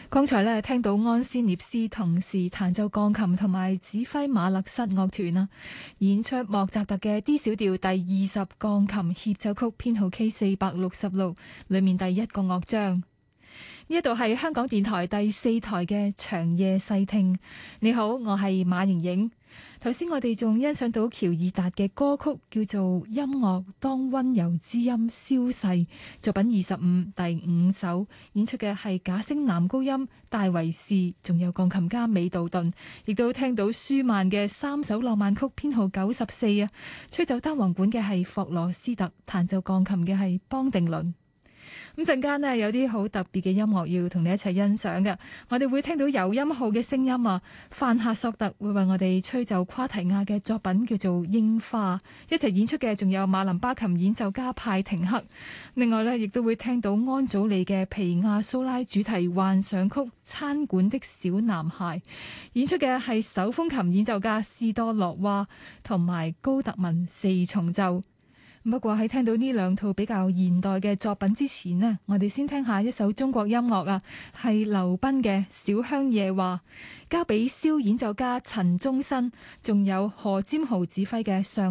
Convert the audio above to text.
剛才咧聽到安斯涅斯同時彈奏鋼琴同埋指揮馬勒室樂團啦，演出莫扎特嘅 D 小調第20鋼琴協奏曲編號 K466裏面第一個樂章。呢一度係香港電台第4台嘅長夜細聽。你好，我係馬瑩瑩。頭先我哋仲欣賞到喬爾達嘅歌曲，叫做《音樂當溫柔之音消逝》，作品25第5首，演出嘅係假聲男高音戴維士，仲有鋼琴家美杜頓，亦都聽到舒曼嘅3首浪漫曲編號94啊，吹奏單簧管嘅係霍羅斯特，彈奏鋼琴嘅係邦定倫。咁陣間呢，有啲好特別嘅音樂要同你一齊欣賞嘅，我哋會聽到尤音號嘅聲音啊，范夏索特會為我哋吹奏夸提亞嘅作品叫做《櫻花》，一齊演出嘅仲有馬林巴琴演奏家派廷克。另外呢，亦都會聽到安祖利嘅皮亞蘇拉主題幻想曲《餐館的小男孩》，演出嘅係手風琴演奏家斯多洛娃同埋高特文4重奏。不過喺聽到呢兩套比較現代嘅作品之前呢，我哋先聽下一首中國音樂啊，係劉彬嘅《小鄉夜話》，交俾蕭演奏家陳忠新，仲有何占豪指揮嘅上